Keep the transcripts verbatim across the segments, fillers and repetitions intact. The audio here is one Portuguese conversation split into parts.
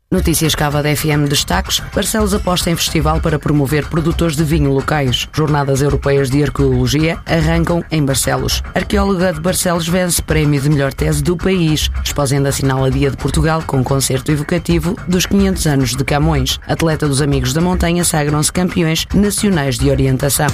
Notícias Cava da F M destaques. Barcelos aposta em festival para promover produtores de vinho locais. Jornadas Europeias de Arqueologia arrancam em Barcelos. Arqueóloga de Barcelos vence prémio de melhor tese do país. Exposenda assinala Dia de Portugal com concerto evocativo dos quinhentos anos de Camões. Atleta dos Amigos da Montanha sagram-se campeões nacionais de orientação.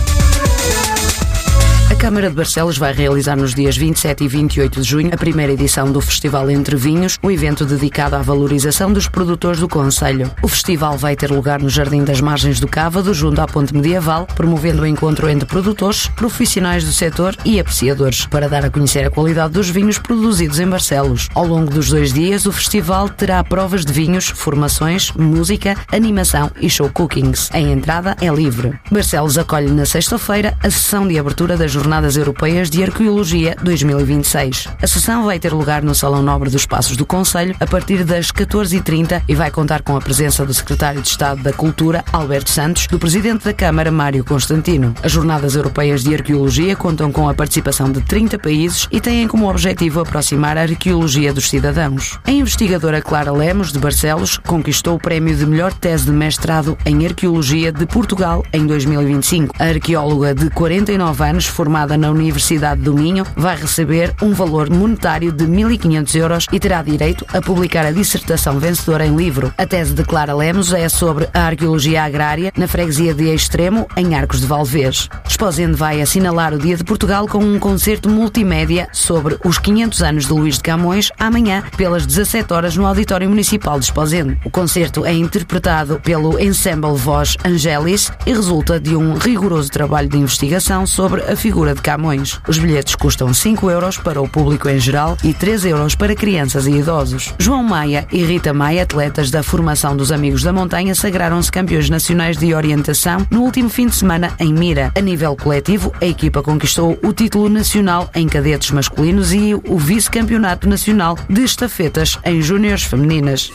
A Câmara de Barcelos vai realizar nos dias vinte e sete e vinte e oito de junho a primeira edição do Festival Entre Vinhos, um evento dedicado à valorização dos produtores do concelho. O festival vai ter lugar no Jardim das Margens do Cávado, junto à Ponte Medieval, promovendo o encontro entre produtores, profissionais do setor e apreciadores, para dar a conhecer a qualidade dos vinhos produzidos em Barcelos. Ao longo dos dois dias, o festival terá provas de vinhos, formações, música, animação e show cookings. A entrada é livre. Barcelos acolhe na sexta-feira a sessão de abertura das Jornadas Europeias de Arqueologia dois mil e vinte e seis. A sessão vai ter lugar no Salão Nobre dos Passos do Concelho a partir das catorze e trinta e vai contar com a presença do Secretário de Estado da Cultura, Alberto Santos, do Presidente da Câmara, Mário Constantino. As Jornadas Europeias de Arqueologia contam com a participação de trinta países e têm como objetivo aproximar a arqueologia dos cidadãos. A investigadora Clara Lemos, de Barcelos, conquistou o prémio de melhor tese de mestrado em Arqueologia de Portugal em dois mil e vinte e cinco. A arqueóloga de quarenta e nove anos, formada na Universidade do Minho, vai receber um valor monetário de mil e quinhentos euros e terá direito a publicar a dissertação vencedora em livro. A tese de Clara Lemos é sobre a arqueologia agrária na freguesia de Extremo, em Arcos de Valdevez. Exposende vai assinalar o Dia de Portugal com um concerto multimédia sobre os quinhentos anos de Luís de Camões, amanhã, pelas dezassete horas, no Auditório Municipal de Exposende. O concerto é interpretado pelo Ensemble Voz Angelis e resulta de um rigoroso trabalho de investigação sobre a figura de Camões. Os bilhetes custam cinco euros para o público em geral e três euros para crianças e idosos. João Maia e Rita Maia, atletas da formação dos Amigos da Montanha, sagraram-se campeões nacionais de orientação no último fim de semana em Mira. A nível coletivo, a equipa conquistou o título nacional em cadetes masculinos e o vice-campeonato nacional de estafetas em júniores femininas.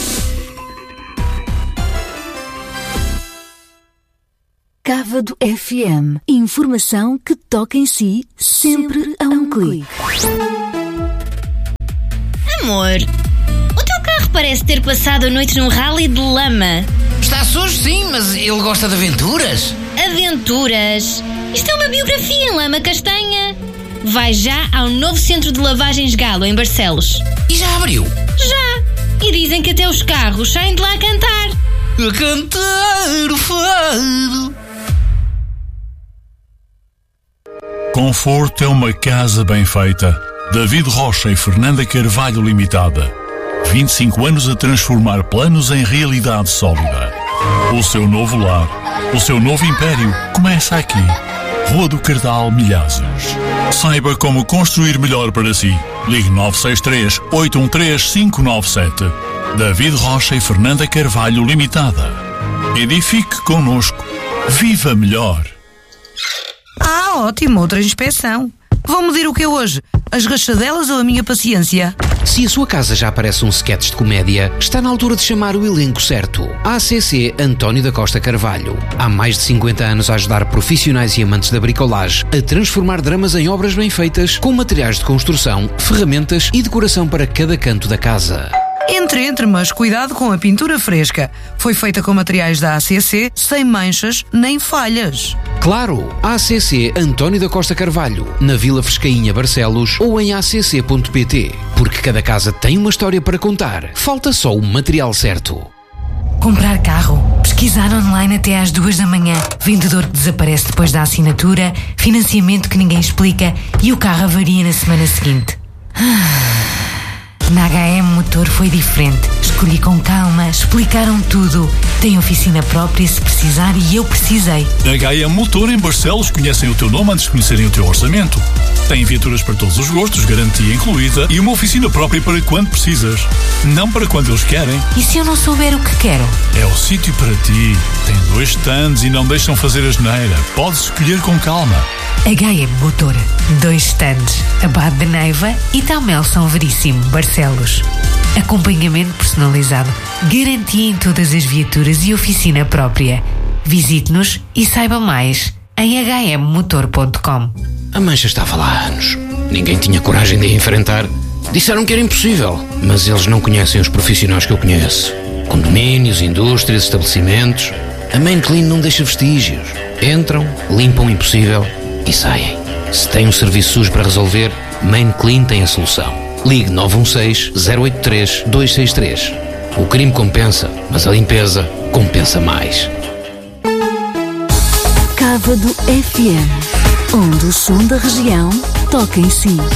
Cávado F M. Informação que toca em si, sempre a um clique. Amor, o teu carro parece ter passado a noite num rally de lama. Está sujo, sim, mas ele gosta de aventuras. Aventuras? Isto é uma biografia em lama castanha. Vai já ao novo centro de lavagens Galo, em Barcelos. E já abriu? Já. E dizem que até os carros saem de lá a cantar. A cantar o fado. Conforto é uma casa bem feita. David Rocha e Fernanda Carvalho Limitada. vinte e cinco anos a transformar planos em realidade sólida. O seu novo lar, o seu novo império começa aqui. Rua do Cardal, Milhazes. Saiba como construir melhor para si. Ligue nove seis três, oito um três, cinco nove sete. David Rocha e Fernanda Carvalho Limitada. Edifique connosco. Viva melhor. Ah, ótimo, outra inspeção. Vão medir o que é hoje? As rachadelas ou a minha paciência? Se a sua casa já parece um sketch de comédia, está na altura de chamar o elenco certo. A C C António da Costa Carvalho. Há mais de cinquenta anos a ajudar profissionais e amantes da bricolagem a transformar dramas em obras bem feitas, com materiais de construção, ferramentas e decoração para cada canto da casa. Entre, entre, mas cuidado com a pintura fresca. Foi feita com materiais da A C C, sem manchas nem falhas. Claro, A C C António da Costa Carvalho, na Vila Frescainha, Barcelos, ou em a c c ponto p t. Porque cada casa tem uma história para contar. Falta só o material certo. Comprar carro, pesquisar online até às duas da manhã, vendedor que desaparece depois da assinatura, financiamento que ninguém explica e o carro avaria na semana seguinte. Na H M Motor foi diferente. Escolhi com calma, explicaram tudo. Tem oficina própria se precisar e eu precisei. H M Motor em Barcelos conhecem o teu nome antes de conhecerem o teu orçamento. Tem viaturas para todos os gostos, garantia incluída e uma oficina própria para quando precisas. Não para quando eles querem. E se eu não souber o que quero? É o sítio para ti. Tem dois stands e não deixam fazer asneira. Podes escolher com calma. H M Motor. Dois stands. Abade de Neiva e Tamel São Veríssimo, Barcelos. Acompanhamento personalizado. Garantia em todas as viaturas e oficina própria. Visite-nos e saiba mais em h m motor ponto com. A mancha estava lá há anos. Ninguém tinha coragem de a enfrentar. Disseram que era impossível, mas eles não conhecem os profissionais que eu conheço. Condomínios, indústrias, estabelecimentos. A Main Clean não deixa vestígios. Entram, limpam o impossível e saem. Se tem um serviço sujo para resolver, Main Clean tem a solução. Ligue nove um seis, zero oito três, dois seis três. O crime compensa, mas a limpeza compensa mais. Cávado F M, onde o som da região toca em si.